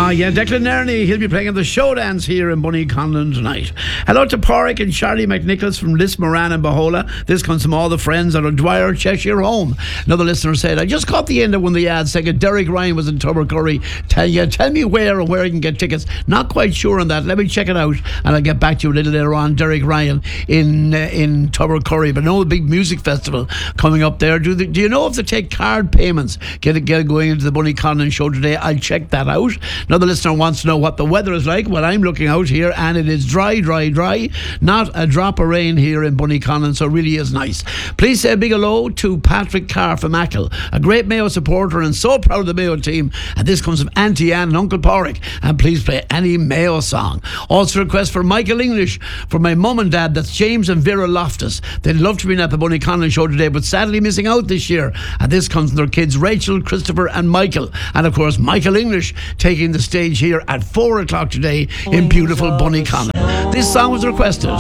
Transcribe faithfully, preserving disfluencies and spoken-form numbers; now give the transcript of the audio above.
Ah, yeah, Declan Nerney, he'll be playing at the show dance here in Bunnyconlon tonight. Hello to Porrick and Charlie McNichols from Lismoran and Bahola. This comes from all the friends at O'Dwyer Cheshire Home. Another listener said, I just caught the end of one of the ads saying Derek Ryan was in Tubbercurry. Tell you, tell me where and where I can get tickets. Not quite sure on that. Let me check it out and I'll get back to you a little later on. Derek Ryan in uh, in Tubbercurry. But no, the big music festival coming up there. Do, they, do you know if they take card payments? Get it, get it going into the Bunnyconlon show today. I'll check that out. Another listener wants to know what the weather is like. Well, I'm looking out here and it is dry, dry, dry. Not a drop of rain here in Bunnyconlon, so it really is nice. Please say a big hello to Patrick Carr from Achill, a great Mayo supporter and so proud of the Mayo team. And this comes from Auntie Anne and Uncle Porrick. And please play any Mayo song. Also, request for Michael English for my mum and dad. That's James and Vera Loftus. They'd love to be at the Bunnyconlon show today, but sadly missing out this year. And this comes from their kids Rachel, Christopher, and Michael. And of course, Michael English taking the stage here at four o'clock today in beautiful Bunnyconlon. This song was requested